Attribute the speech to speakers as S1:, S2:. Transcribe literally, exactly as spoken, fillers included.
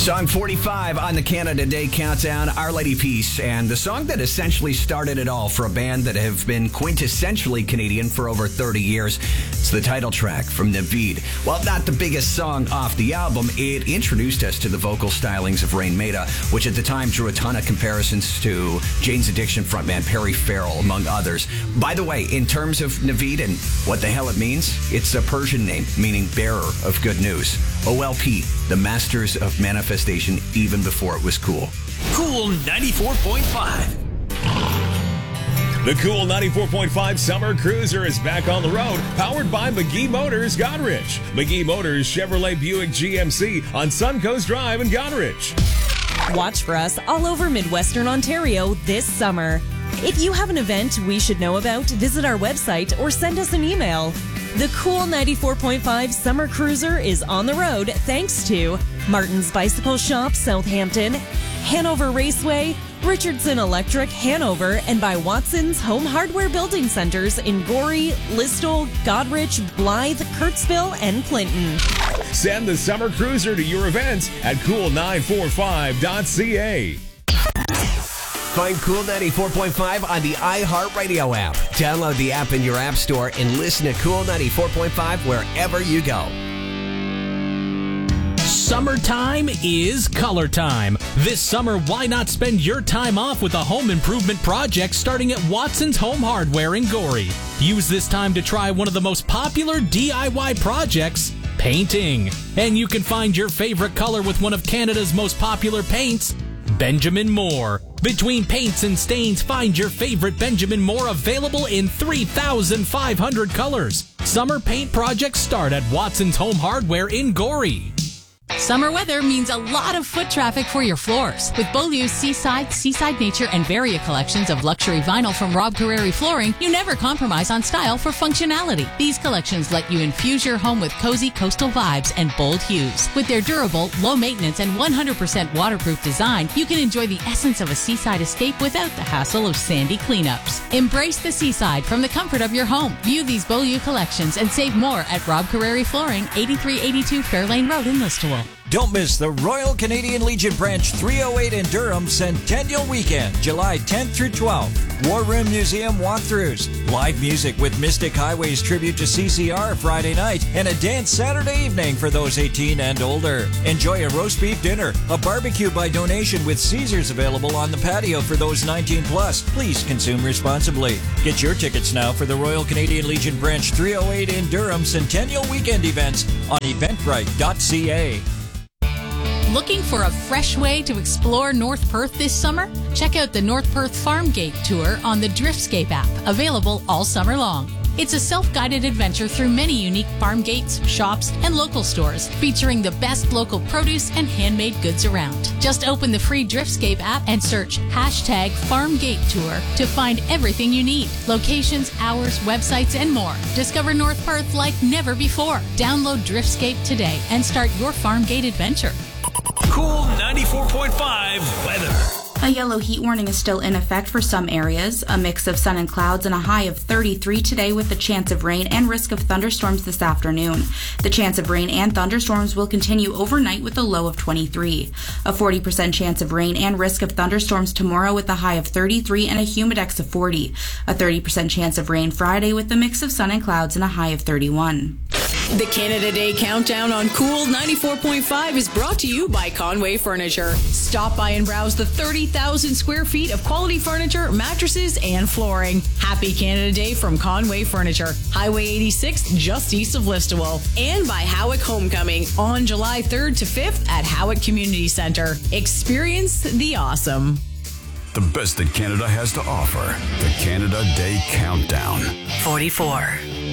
S1: Song forty-five on the Canada Day Countdown, Our Lady Peace, and the song that essentially started it all for a band that have been quintessentially Canadian for over thirty years. It's the title track from Naveed. While not the biggest song off the album, it introduced us to the vocal stylings of Rain Maida, which at the time drew a ton of comparisons to Jane's Addiction frontman Perry Farrell, among others. By the way, in terms of Naveed and what the hell it means, it's a Persian name meaning bearer of good news. O L P, the masters of manifestation even before it was cool.
S2: Cool ninety-four point five.
S3: The Cool ninety-four point five Summer Cruiser is back on the road, powered by McGee Motors, Goderich. McGee Motors Chevrolet Buick G M C on Suncoast Drive in Goderich.
S4: Watch for us all over Midwestern Ontario this summer. If you have an event we should know about, visit our website or send us an email. The Cool ninety-four point five Summer Cruiser is on the road thanks to Martin's Bicycle Shop, Southampton, Hanover Raceway, Richardson Electric, Hanover, and by Watson's Home Hardware Building Centers in Gorey, Listowel, Goderich, Blythe, Kirksville, and Clinton.
S3: Send the Summer Cruiser to your events at cool nine four five dot c a.
S5: Find Cool ninety-four point five on the iHeartRadio app. Download the app in your app store and listen to Cool ninety-four point five wherever you go.
S6: Summertime is color time. This summer, why not spend your time off with a home improvement project starting at Watson's Home Hardware in Gorey? Use this time to try one of the most popular D I Y projects, painting. And you can find your favorite color with one of Canada's most popular paints, Benjamin Moore. Between paints and stains, find your favorite Benjamin Moore available in three thousand five hundred colors. Summer paint projects start at Watson's Home Hardware in Gorey.
S7: Summer weather means a lot of foot traffic for your floors. With Beaulieu's Seaside, Seaside Nature, and Varia collections of luxury vinyl from Rob Carreri Flooring, you never compromise on style for functionality. These collections let you infuse your home with cozy coastal vibes and bold hues. With their durable, low maintenance, and one hundred percent waterproof design, you can enjoy the essence of a seaside escape without the hassle of sandy cleanups. Embrace the seaside from the comfort of your home. View these Beaulieu collections and save more at Rob Carreri Flooring, eighty-three eighty-two Fairlane Road in Listowel.
S8: Don't miss the Royal Canadian Legion Branch three oh eight in Durham Centennial Weekend, July tenth through twelfth. War Room Museum walkthroughs, live music with Mystic Highways tribute to C C R Friday night, and a dance Saturday evening for those eighteen and older. Enjoy a roast beef dinner, a barbecue by donation with Caesars available on the patio for those nineteen plus. Please consume responsibly. Get your tickets now for the Royal Canadian Legion Branch three oh eight in Durham Centennial Weekend events on eventbrite dot c a.
S7: Looking for a fresh way to explore North Perth this summer? Check out the North Perth Farm Gate Tour on the Driftscape app, available all summer long. It's a self-guided adventure through many unique farm gates, shops, and local stores, featuring the best local produce and handmade goods around. Just open the free Driftscape app and search hashtag Farm Gate Tour to find everything you need. Locations, hours, websites, and more. Discover North Perth like never before. Download Driftscape today and start your farm gate adventure.
S2: Cool ninety-four point five weather.
S9: A yellow heat warning is still in effect for some areas. A mix of sun and clouds and a high of thirty-three today with a chance of rain and risk of thunderstorms this afternoon. The chance of rain and thunderstorms will continue overnight with a low of twenty-three. A forty percent chance of rain and risk of thunderstorms tomorrow with a high of thirty-three and a humidex of forty. A thirty percent chance of rain Friday with a mix of sun and clouds and a high of thirty-one.
S10: The Canada Day Countdown on Cool ninety-four point five is brought to you by Conway Furniture. Stop by and browse the thirty thousand square feet of quality furniture, mattresses, and flooring. Happy Canada Day from Conway Furniture, Highway eighty-six, just east of Listowel. And by Howick Homecoming on July third to fifth at Howick Community Centre. Experience the awesome.
S11: The best that Canada has to offer. The Canada Day Countdown.
S10: forty-four.